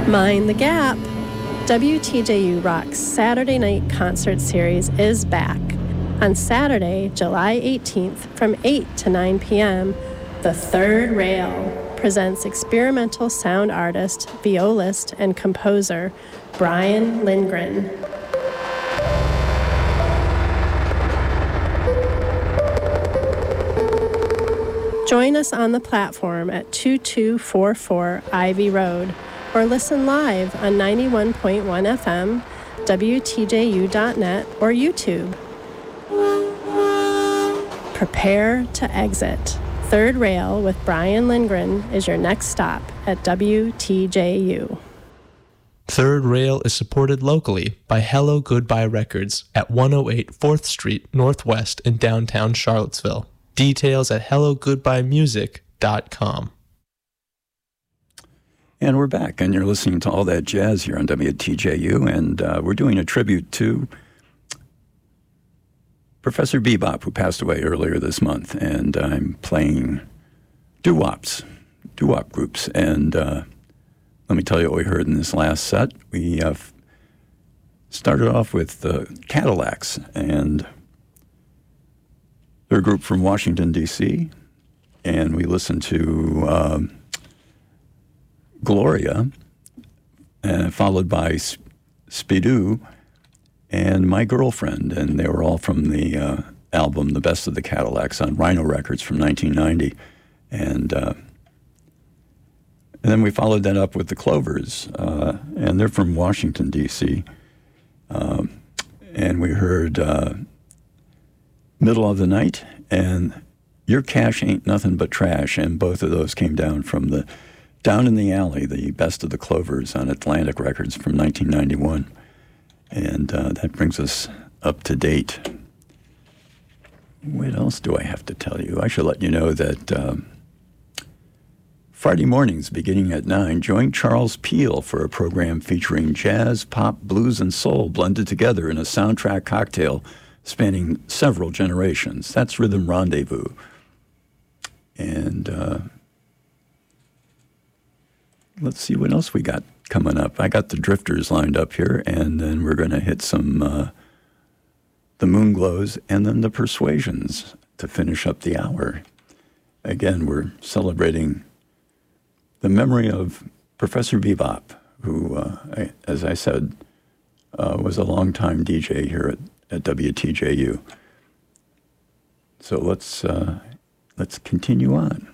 Mind the Gap. WTJU Rock's Saturday Night Concert Series is back. On Saturday, July 18th from 8 to 9 p.m., The Third Rail presents experimental sound artist, violist, and composer Brian Lindgren. Join us on the platform at 2244 Ivy Road, or listen live on 91.1 FM, WTJU.net, or YouTube. Prepare to exit. Third Rail with Brian Lindgren is your next stop at WTJU. Third Rail is supported locally by Hello Goodbye Records at 108 4th Street Northwest in downtown Charlottesville. Details at hellogoodbyemusic.com. And we're back, and you're listening to All That Jazz here on WTJU, and we're doing a tribute to Professor Bebop, who passed away earlier this month, and I'm playing doo-wop groups. And let me tell you what we heard in this last set. We started off with the Cadillacs, and they're a group from Washington, D.C., and we listened to Gloria, followed by Spidoo and My Girlfriend, and they were all from the album The Best of the Cadillacs on Rhino Records from 1990. And then we followed that up with the Clovers, and they're from Washington, D.C., and we heard Middle of the Night and Your Cash Ain't Nothing But Trash, and both of those came down from the Down in the Alley, the Best of the Clovers on Atlantic Records from 1991. And that brings us up to date. What else do I have to tell you? I should let you know that Friday mornings, beginning at 9, join Charles Peel for a program featuring jazz, pop, blues, and soul blended together in a soundtrack cocktail spanning several generations. That's Rhythm Rendezvous. And let's see what else we got coming up. I got the Drifters lined up here, and then we're going to hit some the Moonglows and then the Persuasions to finish up the hour. Again, we're celebrating the memory of Professor Bebop, who, as I said, was a longtime DJ here at WTJU. So let's continue on.